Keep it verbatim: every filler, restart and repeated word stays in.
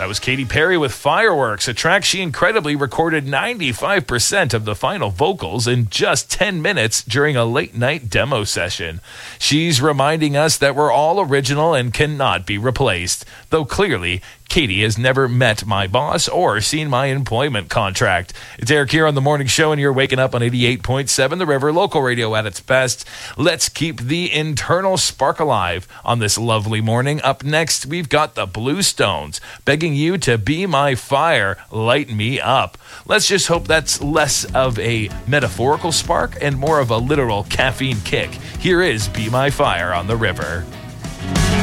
That was Katy Perry with Fireworks, a track she incredibly recorded ninety-five percent of the final vocals in just ten minutes during a late-night demo session. She's reminding us that we're all original and cannot be replaced, though clearly Katy has never met my boss or seen my employment contract. It's Eric here on The Morning Show, and you're waking up on eighty-eight point seven The River, local radio at its best. Let's keep the internal spark alive on this lovely morning. Up next, we've got the Blue Stones, begging you to be my fire, light me up. Let's just hope that's less of a metaphorical spark and more of a literal caffeine kick. Here is Be My Fire on The River.